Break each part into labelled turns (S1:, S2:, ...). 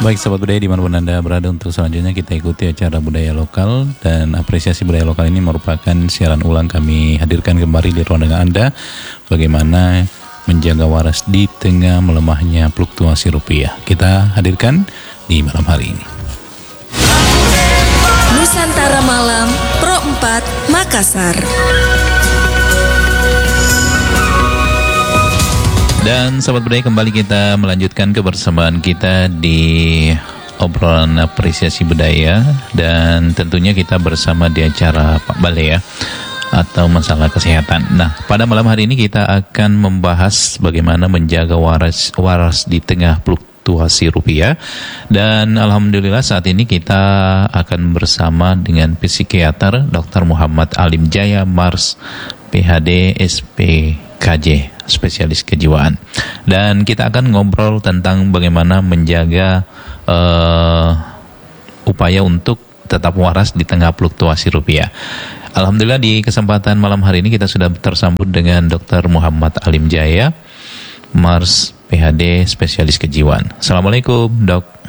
S1: Baik sahabat budaya dimanapun Anda berada, untuk selanjutnya kita ikuti acara budaya lokal. Dan apresiasi budaya lokal ini merupakan siaran ulang kami hadirkan kembali di ruang dengar Anda, bagaimana menjaga waras di tengah melemahnya fluktuasi rupiah. Kita hadirkan di malam hari ini.
S2: Nusantara Malam Pro 4 Makassar.
S1: Dan sahabat budaya, kembali kita melanjutkan kebersamaan kita di obrolan apresiasi budaya. Dan tentunya kita bersama di acara Pak Bale ya, atau masalah kesehatan. Nah, pada malam hari ini kita akan membahas bagaimana menjaga waras di tengah fluktuasi rupiah. Dan alhamdulillah saat ini kita akan bersama dengan psikiater Dr. Muhammad Alim Jaya Mars, PhD, SPKJ, spesialis kejiwaan. Dan kita akan ngobrol tentang bagaimana menjaga upaya untuk tetap waras di tengah fluktuasi rupiah. Alhamdulillah di kesempatan malam hari ini kita sudah tersambut dengan Dr. Muhammad Alim Jaya Mars, PhD, spesialis kejiwaan. Assalamualaikum, Dok.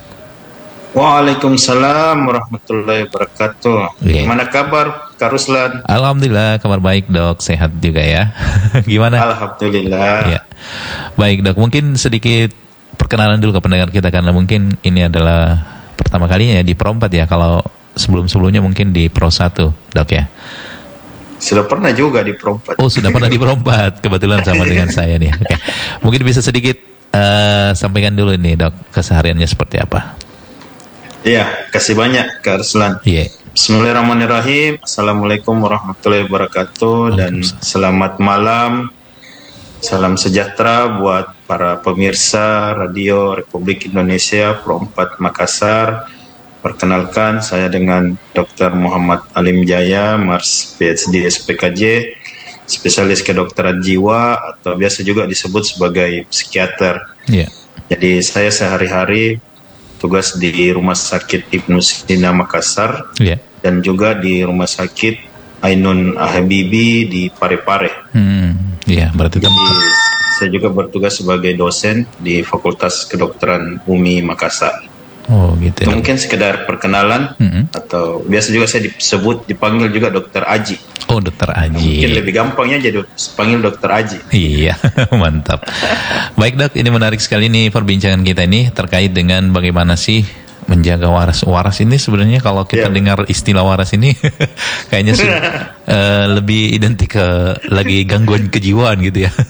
S3: Waalaikumsalam warahmatullahi wabarakatuh. Gimana kabar, Kak Ruslan?
S1: Alhamdulillah, kabar baik, Dok. Sehat juga ya. Gimana?
S3: Alhamdulillah.
S1: Ya. Baik, Dok. Mungkin sedikit perkenalan dulu ke pendengar kita, karena mungkin ini adalah pertama kalinya ya di Pro 4 ya. Kalau sebelum-sebelumnya mungkin di Pro 1, Dok ya.
S3: Sudah pernah juga di Pro 4.
S1: Oh, sudah pernah di Pro 4. Kebetulan sama dengan saya nih. Oke. Mungkin bisa sedikit sampaikan dulu nih, Dok, kesehariannya seperti apa?
S3: Iya, kasih banyak Kak Ruslan.
S1: Iya.
S3: Bismillahirrahmanirrahim. Assalamualaikum warahmatullahi wabarakatuh. Dan selamat malam. Salam sejahtera buat para pemirsa Radio Republik Indonesia Pro 4 Makassar. Perkenalkan, saya dengan Dr. Muhammad Alim Jaya Mars, PhD, SPKJ, spesialis kedokteran jiwa atau biasa juga disebut sebagai psikiater.
S1: Iya.
S3: Jadi saya sehari-hari tugas di Rumah Sakit Ibnu Sina Makassar, dan juga di Rumah Sakit Ainun Habibi di Parepare.
S1: Berarti
S3: saya juga bertugas sebagai dosen di Fakultas Kedokteran UMI Makassar.
S1: Oh gitu.
S3: Itu mungkin sekedar perkenalan, atau biasa juga saya dipanggil juga Dokter Aji.
S1: Oh, Dokter Aji.
S3: Mungkin lebih gampangnya jadi panggil Dokter Aji.
S1: Iya, mantap. Baik, Dok, ini menarik sekali nih perbincangan kita ini terkait dengan bagaimana sih menjaga waras. Waras ini sebenarnya kalau kita dengar istilah waras ini kayaknya lebih identik ke lagi gangguan kejiwaan gitu ya.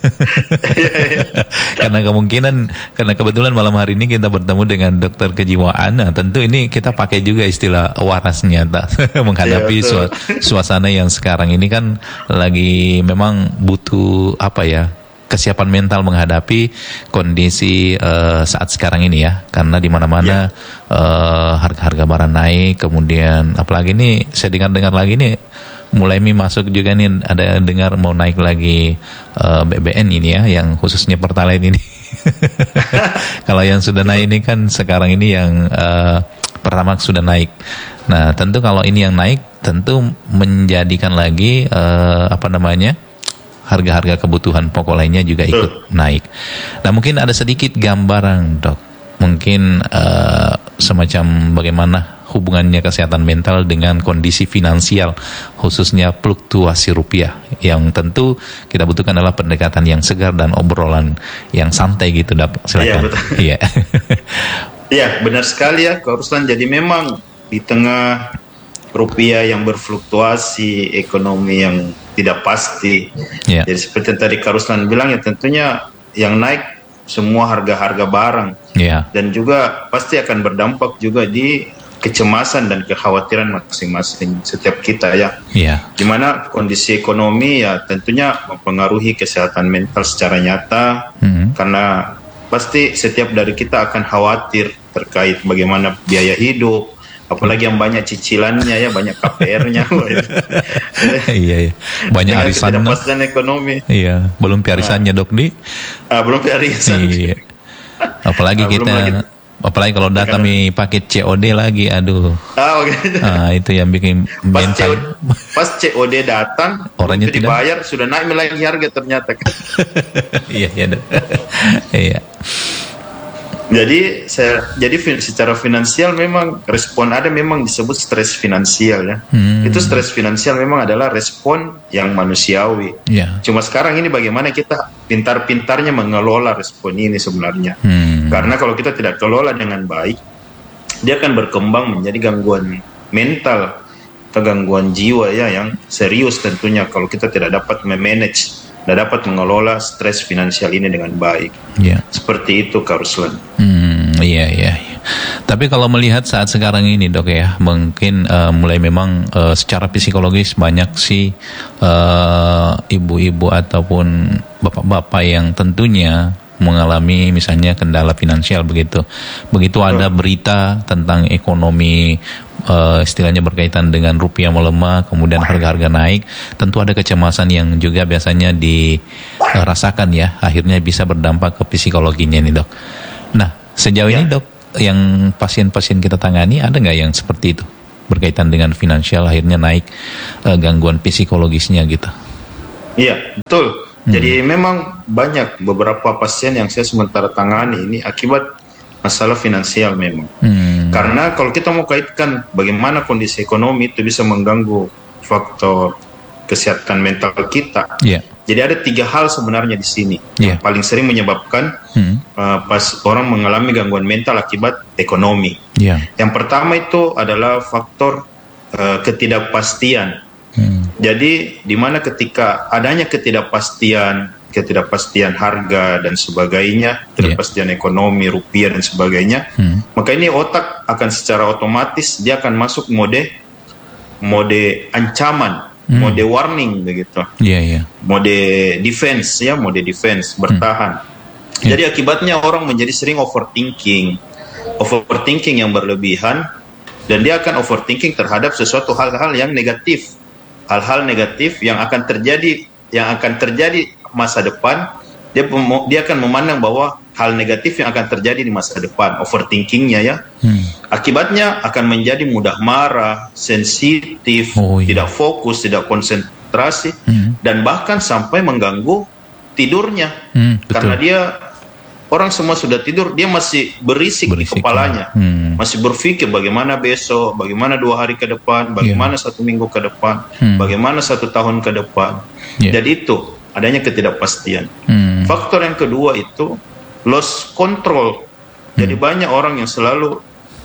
S1: Karena kebetulan malam hari ini kita bertemu dengan dokter kejiwaan. Nah, tentu ini kita pakai juga istilah warasnya menghadapi suasana yang sekarang ini kan lagi memang butuh kesiapan mental menghadapi kondisi saat sekarang ini ya, karena di mana-mana harga-harga barang naik, kemudian apalagi nih saya dengar lagi nih mulai masuk juga nih, ada dengar mau naik lagi BBM ini ya, yang khususnya Pertalite ini. Kalau yang sudah naik ini kan sekarang ini yang Pertamax sudah naik. Nah, tentu kalau ini yang naik tentu menjadikan lagi harga-harga kebutuhan pokok lainnya juga ikut naik. Nah, mungkin ada sedikit gambaran, Dok. Mungkin semacam bagaimana hubungannya kesehatan mental dengan kondisi finansial, khususnya fluktuasi rupiah. Yang tentu kita butuhkan adalah pendekatan yang segar dan obrolan yang santai gitu, Dok. Silakan.
S3: Iya, betul.
S1: Iya.
S3: Iya, benar sekali ya, Kak Ruslan. Jadi memang di tengah rupiah yang berfluktuasi, ekonomi yang tidak pasti. Jadi seperti yang tadi Kak Ruslan bilang ya, tentunya yang naik semua harga-harga barang. Dan juga pasti akan berdampak juga di kecemasan dan kekhawatiran masing-masing setiap kita ya. Dimana kondisi ekonomi ya tentunya mempengaruhi kesehatan mental secara nyata. Karena pasti setiap dari kita akan khawatir terkait bagaimana biaya hidup, apalagi yang banyak cicilannya ya, banyak KPR-nya.
S1: Iya. Banyak arisan.
S3: Ketidakpastian ekonomi.
S1: Iya, belum piarisannya, Dok, di.
S3: Belum piarisan.
S1: Iya. Apalagi apalagi kalau datang pakai COD lagi, aduh. Itu yang bikin mental.
S3: Pas COD datang, orangnya tidak dibayar, sudah naik lagi harga ternyata.
S1: Iya. Iya.
S3: Jadi secara finansial memang respon ada memang disebut stres finansial ya. Itu stres finansial memang adalah respon yang manusiawi. Cuma sekarang ini bagaimana kita pintar-pintarnya mengelola respon ini sebenarnya. Karena kalau kita tidak kelola dengan baik, dia akan berkembang menjadi gangguan mental atau gangguan jiwa ya yang serius tentunya kalau kita tidak dapat memanage, tidak dapat mengelola stres finansial ini dengan baik. Seperti itu Kak Ruslan.
S1: Iya. Tapi kalau melihat saat sekarang ini Dok ya, mungkin mulai memang secara psikologis banyak sih ibu-ibu ataupun bapak-bapak yang tentunya mengalami misalnya kendala finansial begitu ada berita tentang ekonomi istilahnya berkaitan dengan rupiah melemah, kemudian harga-harga naik, tentu ada kecemasan yang juga biasanya dirasakan ya, akhirnya bisa berdampak ke psikologinya nih Dok. Nah sejauh ini Dok, yang pasien-pasien kita tangani ada nggak yang seperti itu berkaitan dengan finansial akhirnya naik gangguan psikologisnya gitu?
S3: Iya betul. Jadi memang banyak beberapa pasien yang saya sementara tangani ini akibat masalah finansial memang. Karena kalau kita mau kaitkan bagaimana kondisi ekonomi itu bisa mengganggu faktor kesehatan mental kita. Jadi ada 3 hal sebenarnya di sini yang paling sering menyebabkan pas orang mengalami gangguan mental akibat ekonomi. Yang pertama itu adalah faktor ketidakpastian. Jadi di mana ketika adanya ketidakpastian harga dan sebagainya, ketidakpastian ekonomi, rupiah dan sebagainya, maka ini otak akan secara otomatis dia akan masuk mode ancaman, mode warning begitu. Mode defense ya, mode defense, bertahan. Jadi akibatnya orang menjadi sering overthinking yang berlebihan, dan dia akan overthinking terhadap sesuatu hal-hal yang negatif. Hal-hal negatif yang akan terjadi masa depan, dia akan memandang bahwa hal negatif yang akan terjadi di masa depan, overthinkingnya ya. Akibatnya akan menjadi mudah marah, sensitif, tidak fokus, tidak konsentrasi, dan bahkan sampai mengganggu tidurnya. Karena dia orang semua sudah tidur, dia masih berisik di kepalanya, masih berpikir bagaimana besok, bagaimana 2 hari ke depan, bagaimana 1 minggu ke depan, bagaimana 1 tahun ke depan. Jadi itu adanya ketidakpastian. Faktor yang kedua itu loss control. Jadi banyak orang yang selalu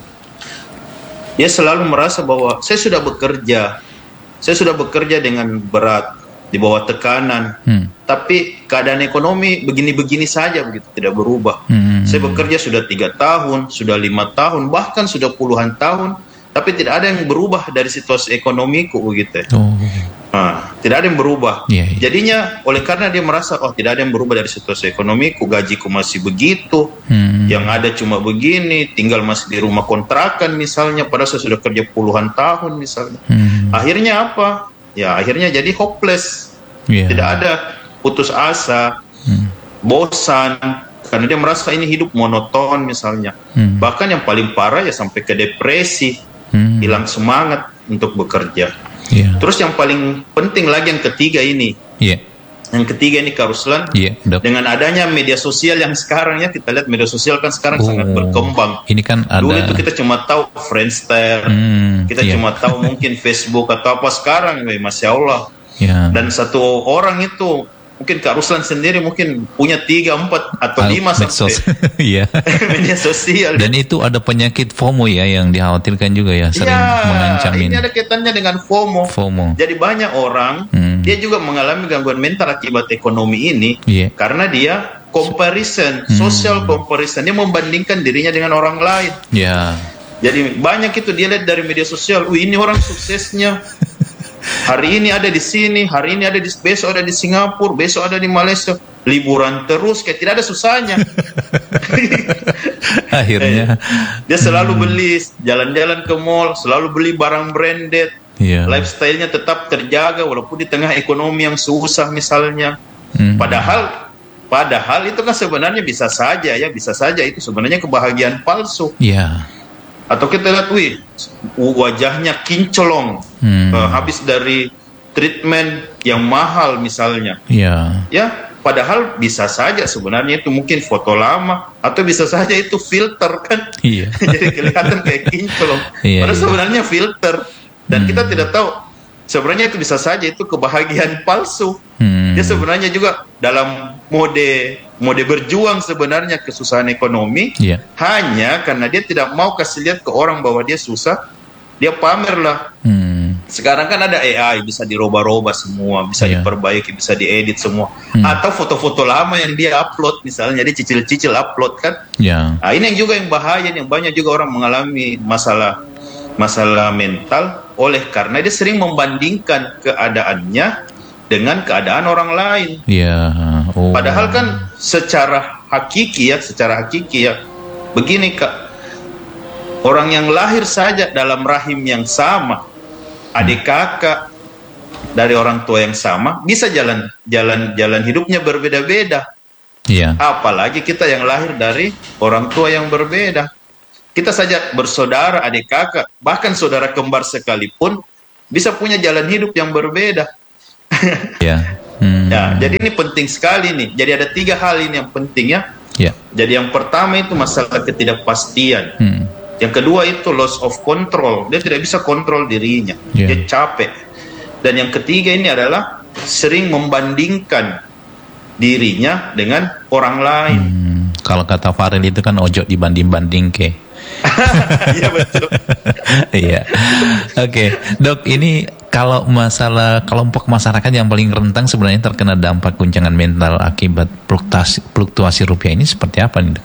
S3: merasa bahwa saya sudah bekerja dengan berat, di bawah tekanan, tapi keadaan ekonomi begini-begini saja begitu, tidak berubah. Saya bekerja sudah 3 tahun, sudah 5 tahun, bahkan sudah puluhan tahun, tapi tidak ada yang berubah dari situasi ekonomiku begitu. Tidak ada yang berubah. Jadinya oleh karena dia merasa tidak ada yang berubah dari situasi ekonomiku, gajiku masih begitu, yang ada cuma begini, tinggal masih di rumah kontrakan misalnya, padahal saya sudah kerja puluhan tahun misalnya. Akhirnya apa? Ya akhirnya jadi hopeless, tidak ada, putus asa, bosan, karena dia merasa ini hidup monoton misalnya. Bahkan yang paling parah ya sampai ke depresi, hilang semangat untuk bekerja. Terus yang paling penting lagi yang ketiga ini, Kak Ruslan, dengan adanya media sosial yang sekarang ya, kita lihat media sosial kan sekarang sangat berkembang.
S1: Ini kan ada...
S3: Dulu itu kita cuma tahu Friendster, kita cuma tahu mungkin Facebook atau apa, sekarang Masya Allah. Dan satu orang itu mungkin Kak Ruslan sendiri mungkin punya 3, 4 atau 5 sampai media sosial.
S1: Dan itu ada penyakit FOMO ya yang dikhawatirkan juga ya, sering mengancam ini.
S3: Ini ada kaitannya dengan FOMO. Jadi banyak orang dia juga mengalami gangguan mental akibat ekonomi ini karena dia comparison, social comparison, dia membandingkan dirinya dengan orang lain. Jadi banyak itu dia lihat dari media sosial, ini orang suksesnya. Hari ini ada di sini, hari ini ada besok ada di Singapura, besok ada di Malaysia, liburan terus kayak tidak ada susahnya.
S1: Akhirnya
S3: dia selalu beli, jalan-jalan ke mall, selalu beli barang branded, lifestyle-nya tetap terjaga walaupun di tengah ekonomi yang susah misalnya. Padahal itu kan sebenarnya bisa saja itu sebenarnya kebahagiaan palsu. Atau kita lihat, wajahnya kinclong, habis dari treatment yang mahal misalnya. padahal bisa saja sebenarnya itu mungkin foto lama atau bisa saja itu filter kan.
S1: Iya.
S3: Jadi kelihatan kayak kinclong.
S1: Iya,
S3: Padahal
S1: iya.
S3: sebenarnya filter dan kita tidak tahu sebenarnya itu bisa saja itu kebahagiaan palsu. Dia sebenarnya juga dalam mode berjuang sebenarnya kesusahan ekonomi.
S1: Iya.
S3: Hanya karena dia tidak mau kasih lihat ke orang bahwa dia susah, dia pamer lah. Sekarang kan ada AI, bisa dirubah-rubah semua, bisa diperbaiki, bisa diedit semua. Atau foto-foto lama yang dia upload, misalnya dia cicil-cicil upload kan. Nah, ini yang juga yang bahaya, yang banyak juga orang mengalami masalah mental oleh karena dia sering membandingkan keadaannya dengan keadaan orang lain. Padahal kan secara hakiki ya, begini Kak, orang yang lahir saja dalam rahim yang sama, adik kakak dari orang tua yang sama, bisa jalan hidupnya berbeda-beda. Apalagi kita yang lahir dari orang tua yang berbeda. Kita saja bersaudara, adik kakak, bahkan saudara kembar sekalipun bisa punya jalan hidup yang berbeda. Ya, jadi ini penting sekali nih. Jadi ada 3 hal ini yang penting ya. Jadi yang pertama itu masalah ketidakpastian. Yang kedua itu loss of control. Dia tidak bisa kontrol dirinya. Dia capek. Dan yang ketiga ini adalah sering membandingkan dirinya dengan orang lain.
S1: Kalau kata Farel itu kan ojo dibanding-banding ke.
S3: Iya betul.
S1: Iya. Oke, Dok, ini kalau masalah kelompok masyarakat yang paling rentan sebenarnya terkena dampak guncangan mental akibat fluktuasi rupiah ini seperti apa nih, Dok?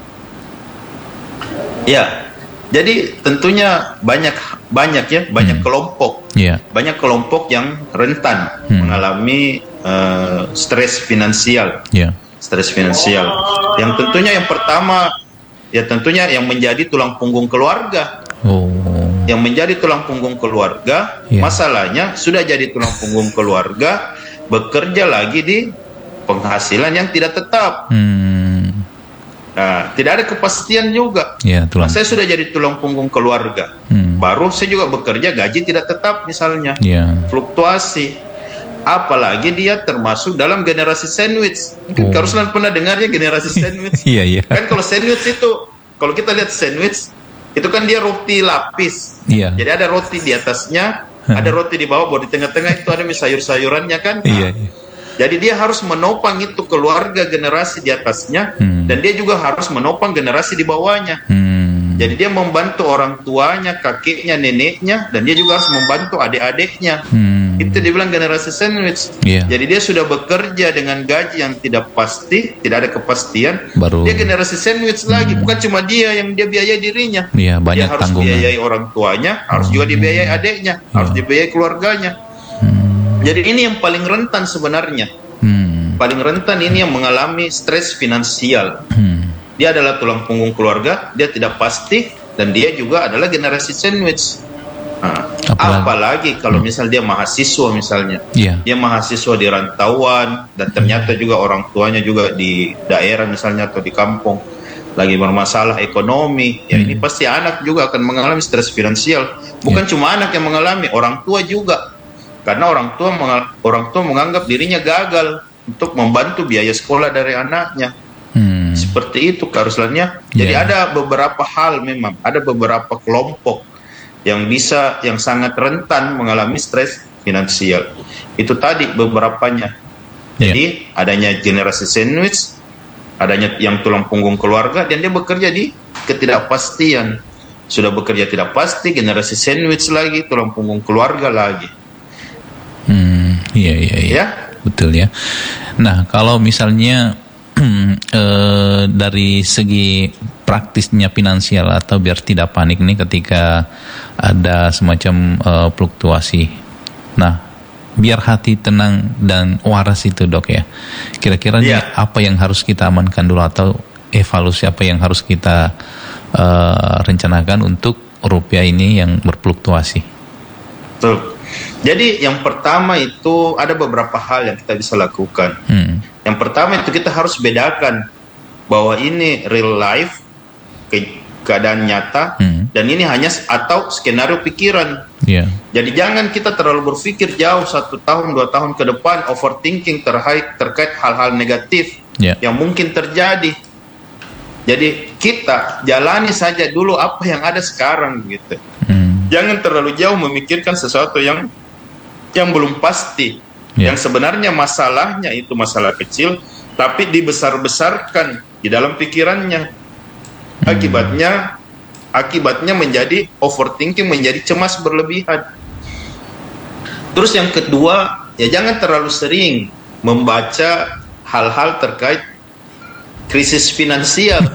S3: Ya. Jadi tentunya banyak kelompok. Banyak kelompok yang rentan mengalami stres finansial. Stres finansial. Yang tentunya yang pertama ya tentunya yang menjadi tulang punggung keluarga. Yang menjadi tulang punggung keluarga, masalahnya sudah jadi tulang punggung keluarga, bekerja lagi di penghasilan yang tidak tetap. Nah, tidak ada kepastian juga. Saya sudah jadi tulang punggung keluarga, baru saya juga bekerja gaji tidak tetap misalnya, fluktuasi. Apalagi dia termasuk dalam generasi sandwich. Mungkin Kak Ruslan pernah dengarnya generasi sandwich. Kan kalau sandwich itu, kalau kita lihat sandwich itu kan dia roti lapis. Jadi ada roti di atasnya, ada roti di bawah, di tengah-tengah itu ada sayur-sayurannya kan. Jadi dia harus menopang itu keluarga generasi di atasnya, dan dia juga harus menopang generasi di bawahnya. Jadi dia membantu orang tuanya, kakeknya, neneknya, dan dia juga harus membantu adik-adiknya. Itu dibilang generasi sandwich. Jadi dia sudah bekerja dengan gaji yang tidak pasti, tidak ada kepastian. Dia generasi sandwich lagi, bukan cuma dia yang dia biayai dirinya.
S1: Banyak
S3: dia harus
S1: tanggungan.
S3: biayai orang tuanya, harus juga dibiayai adiknya, harus dibiayai keluarganya. Jadi ini yang paling rentan sebenarnya. Paling rentan ini yang mengalami stres finansial. Dia adalah tulang punggung keluarga, dia tidak pasti, dan dia juga adalah generasi sandwich. Apalagi kalau misal dia mahasiswa misalnya, dia mahasiswa di rantauan, dan ternyata juga orang tuanya juga di daerah misalnya atau di kampung lagi bermasalah ekonomi, ya ini pasti anak juga akan mengalami stres finansial. Bukan cuma anak yang mengalami, orang tua juga. Karena orang tua menganggap dirinya gagal untuk membantu biaya sekolah dari anaknya. Seperti itu Kak Ruslannya. Jadi ada beberapa hal, memang ada beberapa kelompok yang sangat rentan mengalami stres finansial. Itu tadi beberapanya. Jadi adanya generasi sandwich, adanya yang tulang punggung keluarga, dan dia bekerja di ketidakpastian. Sudah bekerja tidak pasti, generasi sandwich lagi, tulang punggung keluarga lagi.
S1: Iya. Betul ya. Nah, kalau misalnya dari segi praktisnya finansial atau biar tidak panik nih ketika ada semacam fluktuasi. Nah, biar hati tenang dan waras itu, Dok ya. Kira-kira apa yang harus kita amankan dulu atau evaluasi apa yang harus kita rencanakan untuk rupiah ini yang berfluktuasi?
S3: Betul. Jadi yang pertama itu ada beberapa hal yang kita bisa lakukan. Yang pertama itu kita harus bedakan bahwa ini real life, keadaan nyata, dan ini hanya atau skenario pikiran. Jadi jangan kita terlalu berpikir jauh 1 tahun 2 tahun ke depan, overthinking terkait hal-hal negatif yang mungkin terjadi. Jadi kita jalani saja dulu apa yang ada sekarang gitu. Jangan terlalu jauh memikirkan sesuatu yang belum pasti. Yang sebenarnya masalahnya itu masalah kecil, tapi dibesar-besarkan di dalam pikirannya. Akibatnya menjadi overthinking, menjadi cemas berlebihan. Terus yang kedua, ya jangan terlalu sering membaca hal-hal terkait krisis finansial.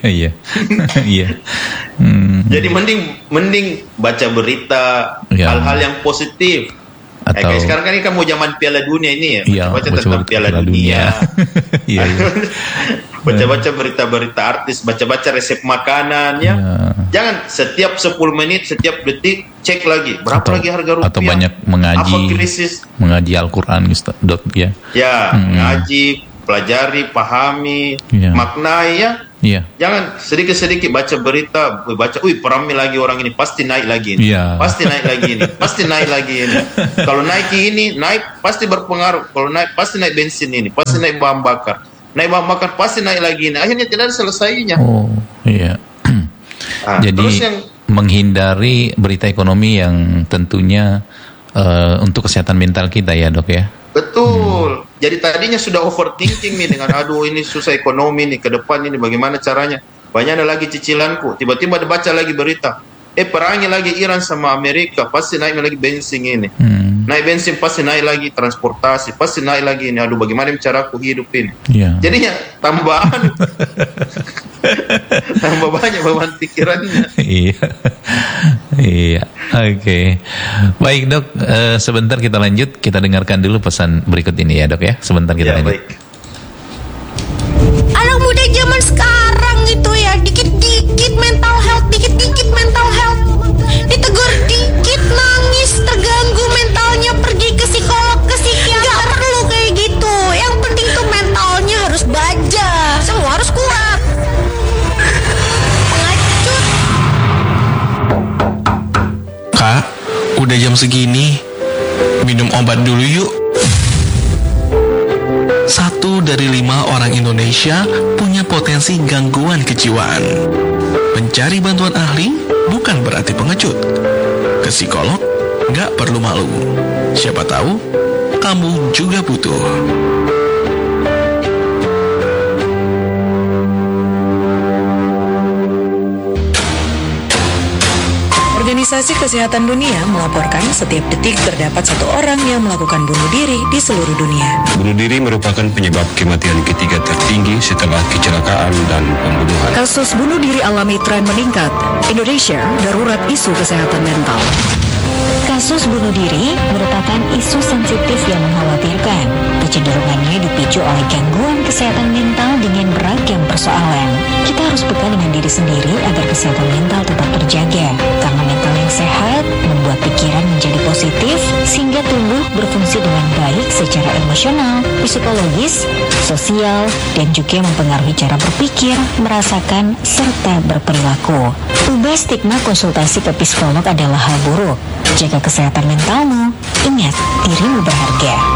S3: Jadi mending baca berita hal-hal yang positif. Kayak sekarang kan ini kan mau zaman Piala Dunia ini ya, baca tentang Piala Dunia. Baca-baca berita-berita artis, baca-baca resep makanan ya. Jangan setiap 10 menit, setiap detik cek lagi berapa lagi harga rupiah.
S1: Atau banyak mengaji,
S3: apa krisis?
S1: Mengaji Al-Qur'an
S3: mengaji, pelajari, pahami, maknai ya. Jangan sedikit-sedikit baca berita, perami lagi orang ini, pasti naik lagi ini. Pasti naik lagi ini, pasti naik lagi ini. Kalau naik ini, naik pasti berpengaruh. Kalau naik pasti naik bensin ini, pasti naik bahan bakar. Naik bahan bakar pasti naik lagi ini. Akhirnya tidak ada selesainya.
S1: Jadi terus menghindari berita ekonomi yang tentunya untuk kesehatan mental kita ya, Dok ya.
S3: Betul. Jadi tadinya sudah overthinking nih dengan aduh ini susah ekonomi nih ke depan ini bagaimana caranya. Banyak ada lagi cicilanku. Tiba-tiba ada baca lagi berita. Perangnya lagi Iran sama Amerika, pasti naik lagi bensin ini. Naik bensin pasti naik lagi transportasi, pasti naik lagi ini. Aduh bagaimana cara aku hidup ini. Jadinya tambah banyak beban pikirannya.
S1: Oke. Baik Dok, sebentar kita lanjut. Kita dengarkan dulu pesan berikut ini ya Dok ya. Sebentar kita lanjut.
S3: Baik.
S4: Anak muda zaman sekarang itu ya, dikit-dikit mental health, dikit-dikit mental health. Ditegur dikit nangis, terganggu mentalnya, pergi ke psikolog, ke psikiater. Gak perlu kayak gitu. Yang penting tuh mentalnya harus baja, semua harus kuat. Pengacut.
S5: Kak, udah jam segini, minum obat dulu yuk. 1 dari 5 orang Indonesia punya potensi gangguan kejiwaan. Mencari bantuan ahli bukan berarti pengecut. Ke psikolog nggak perlu malu. Siapa tahu kamu juga butuh.
S2: Organisasi Kesehatan Dunia melaporkan setiap detik terdapat 1 orang yang melakukan bunuh diri di seluruh dunia.
S6: Bunuh diri merupakan penyebab kematian ketiga tertinggi setelah kecelakaan dan pembunuhan.
S2: Kasus bunuh diri alami tren meningkat. Indonesia darurat isu kesehatan mental.
S7: Kasus bunuh diri merupakan isu sensitif yang mengkhawatirkan. Kecenderungannya dipicu oleh gangguan kesehatan mental dengan beragam persoalan. Kita harus peka dengan diri sendiri agar kesehatan mental tetap terjaga. Karena mental yang sehat membuat pikiran menjadi positif sehingga tumbuh berfungsi dengan baik secara emosional, psikologis, sosial, dan juga mempengaruhi cara berpikir, merasakan, serta berperilaku. Ubah stigma konsultasi ke psikolog adalah hal buruk. Jaga kesehatan mentalmu. Ingat, dirimu berharga.